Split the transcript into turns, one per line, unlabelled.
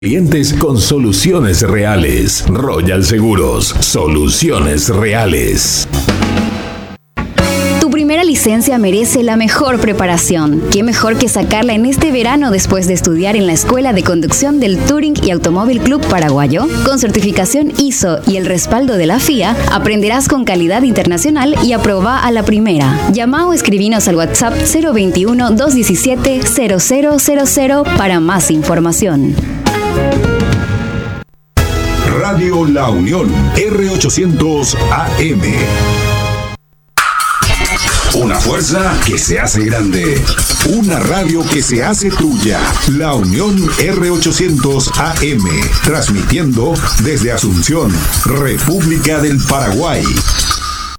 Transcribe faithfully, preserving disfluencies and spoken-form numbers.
Clientes con soluciones reales. Royal Seguros. Soluciones reales.
Tu primera licencia merece la mejor preparación. ¿Qué mejor que sacarla en este verano después de estudiar en la Escuela de Conducción del Touring y Automóvil Club Paraguayo? Con certificación I S O y el respaldo de la F I A, aprenderás con calidad internacional y aprobá a la primera. Llama o escribinos al WhatsApp cero veintiuno, doscientos diecisiete, cero cero cero cero para más información.
Radio La Unión, R ochocientos A M. Una fuerza que se hace grande. Una radio que se hace tuya. La Unión R ochocientos A M. Transmitiendo desde Asunción, República del Paraguay.